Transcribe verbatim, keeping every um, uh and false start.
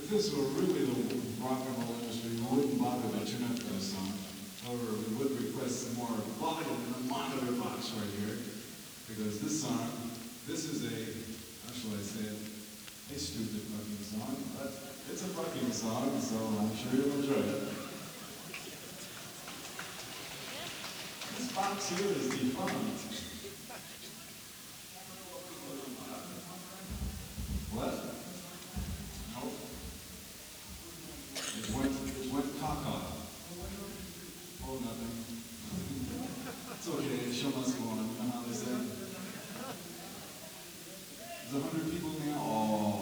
If this were really the rock and roll industry, we wouldn't bother to tune up this song. However, we would request some more volume in the monitor box right here, because this song, this is a, how shall I say it, a stupid fucking song, but it's a fucking song, so I'm sure you'll enjoy it. This box here is defunct.